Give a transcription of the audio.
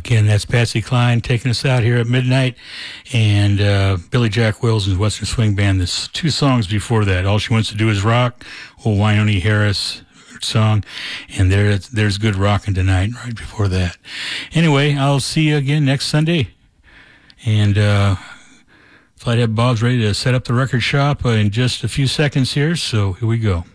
Again, that's Patsy Cline taking us out here at midnight, and Billy Jack Wills and Western Swing Band. There's 2 songs before that. All She Wants to Do Is Rock, old Wynonie Harris song, and there's Good Rockin' Tonight right before that. Anyway, I'll see you again next Sunday, and Flathead Bob's ready to set up the record shop in just a few seconds here, so here we go.